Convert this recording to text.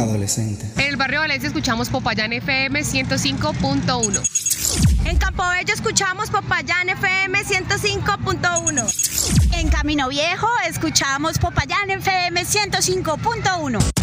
adolescente. En el barrio Valencia escuchamos Popayán FM 105.1. En Campo Bello escuchamos Popayán FM 105.1. En Camino Viejo escuchamos Popayán FM 105.1.